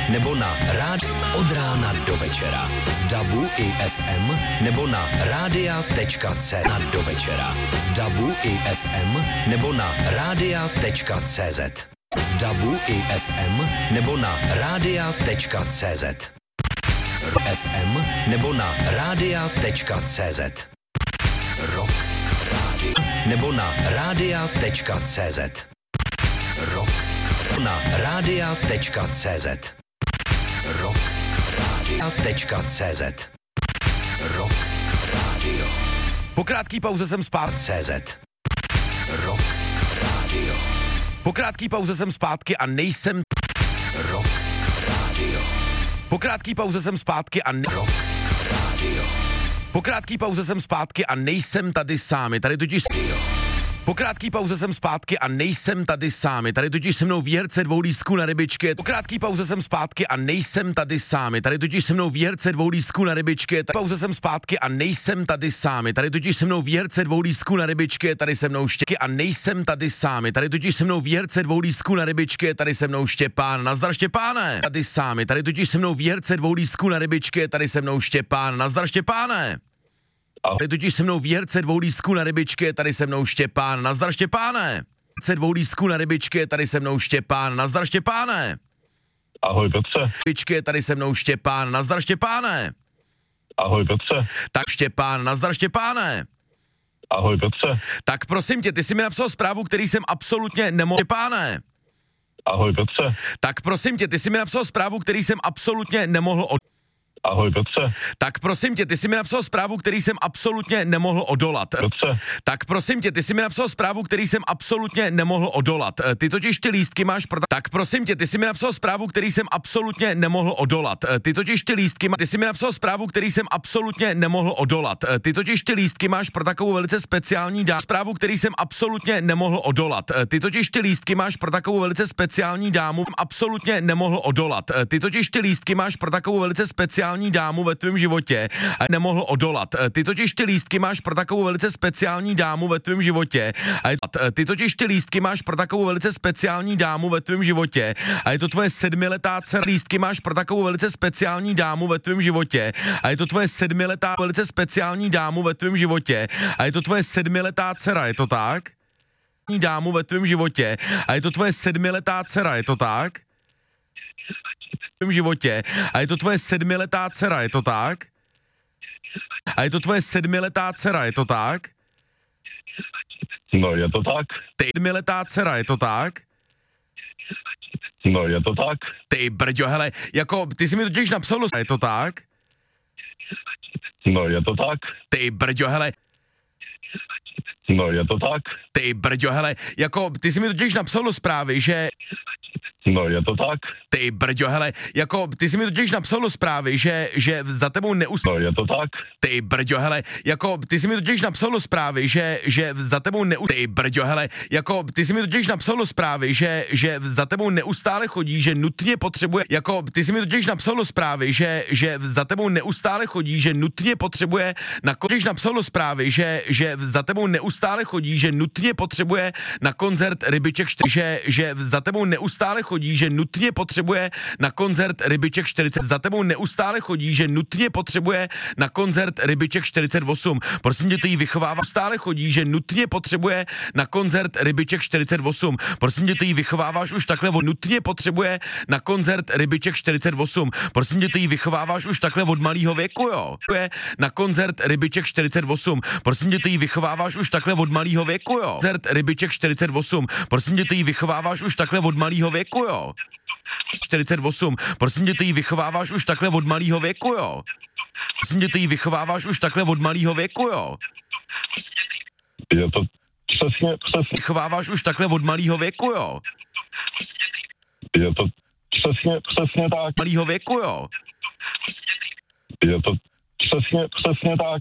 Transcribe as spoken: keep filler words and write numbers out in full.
nebo na rád od rána do večera. V dabu i ef em nebo na rádia tečka cé na do večera. V dabu i ef em nebo na rádia tečka cé zet. V dabu i ef em nebo na rádia tečka cé zet. ef em nebo na rádia tečka cé zet. Rock rádio nebo na rádia tečka cé zet. Rock na rádia tečka cé zet. Rock rádia tečka cé zet. Rock rádio. Po krátký pauze jsem zpátky. cé zet. Rock rádio. Po krátký pauze jsem zpátky a nejsem. Rock rádio. Po krátký pauze jsem zpátky a ne... Rock rádio. Po krátký pauze jsem zpátky a nejsem tady sám. Je tady totiž... Po krátký pauze jsem zpátky a nejsem tady sám. Je tady totiž se mnou výherce dvou lístků na rybičky. Po krátký pauze jsem zpátky a nejsem tady sám. Je tady totiž se mnou výherce dvou lístků na rybičky. Po pauze jsem zpátky a nejsem tady sám. Je tady totiž se mnou výherce dvou lístků na rybičky. Tady se mnou Štěky a nejsem tady sám. Je tady totiž se mnou výherce dvou lístků na rybičky. Tady se mnou Štěpán. Nazdar Štěpáne. Tady sám. Je tady totiž se mnou výherce dvou lístků na rybičky. Tady se mnou Štěpán. Nazdar Štěpáne. Tady totiž se mnou výherce dvou lístků na rybičky, tady se mnou Štěpán. Nazdar Štěpáne. Výherce dvou lístků na rybičky, tady se mnou Štěpán. Nazdar Štěpáne. Ahoj Petře. Rybičky, tady se mnou Štěpán. Nazdar Štěpáne. Ahoj Petře. Tak Štěpán, nazdar Štěpáne. Ahoj Petře. Tak prosím tě, ty jsi mi napsal zprávu, který jsem absolutně nemohl. Štěpáne. Ahoj Petře. Tak prosím tě, ty jsi mi napsal zprávu, který jsem absolutně nemohl od... Ahoj Petře. Tak prosím tě, ty jsi mi napsal zprávu, který jsem absolutně nemohl odolat. Petře. Tak prosím tě, ty jsi mi napsal zprávu, který jsem absolutně nemohl odolat. Ty totiž ty lístky máš pro... Tak prosím tě, ty jsi mi napsal zprávu, který jsem absolutně nemohl odolat. Ty totiž ty lístky má... Ty jsi mi napsal zprávu, který jsem absolutně nemohl odolat. Ty totiž ty lístky máš pro takovou velice speciální dámu. Zprávu, který jsem absolutně nemohl odolat. Ty totiž ty lístky máš pro takovou velice speciální dámu. Absolutně nemohl odolat. Ty totiž ty lístky máš pro takovou velice speciální dámu ve tvém životě a nemohl odolat. Ty totiž ty lístky máš pro takovou velice speciální dámu ve tvém životě a je to, ty totiž ty lístky máš pro takovou velice speciální dámu ve tvém životě a je to tvoje sedmiletá dcera. Lístky máš pro takovou velice speciální dámu ve tvém životě a je to tvoje sedmiletá velice speciální dámu ve tvém životě a je to tvoje sedmiletá dcera, je to tak? Dámu ve tvém životě a je to tvoje sedmiletá dcera, je to tak? V tvém životě a je to tvoje sedmiletá dcera, je to tak? A je to tvoje sedmiletá dcera, je to tak? No je to tak. Ty sedmiletá dcera, je to tak? No je to tak. Ty brďo, hele, jako, ty jsi mi totiž napsal, je to tak? No je to tak. Ty brďo, hele. No je to tak. Ty brďo, hele, jako, ty jsi mi totiž napsal do zprávy, že... No je to tak. Ty brďo, hele, jako, ty jsi mi totiž napsal do zprávy, že, že za tebou neustále... No je to tak. Ty brďo, hele, jako, ty jsi mi totiž napsal do zprávy, že, že za tebou neustále... Ty brďo, hele, jako, ty jsi mi totiž napsal do zprávy, že, že za tebou neustále chodí, že nutně potřebuje... Jako, ty jsi mi totiž napsal do zprávy, že, že za tebou neustále chodí, že nutně potřebuje... Na totiž napsal do zprávy, že, že za tebou neustále chodí, že nutně potřebuje na koncert Rybiček čtyřicet, že, že za tebou neustále chodí, že nutně potřebuje na koncert Rybiček čtyřicet, za tebou neustále chodí, že nutně potřebuje na koncert Rybiček čtyřicet osm. Prosím tě, to jí vychovává, stále chodí, že nutně potřebuje na koncert Rybiček čtyřicet osm. Prosím tě, to jí vychováváš už takhle, od nutně potřebuje na koncert Rybiček čtyřicet osm. Prosím tě, to jí vychováváš už takhle od malého věku, jo. Na koncert Rybiček čtyřicet osm. Prosím tě, to jí vychováváš už takhle od malého věku, jo. Koncert Rybiček čtyřicet osm. Prosím tě, to jí vychováváš už takhle od malého věku, jo. čtyřicet osm. Prosím tě, to jí vychováváš už takhle od malého věku, jo. Prosím tě, to jí vychováváš už takhle od malého věku, jo. Je to přesně, přesně. Vychováváš už takhle od malého věku, jo. Je to přesně, přesně tak. Malého věku, jo. Je to přesně, přesně tak.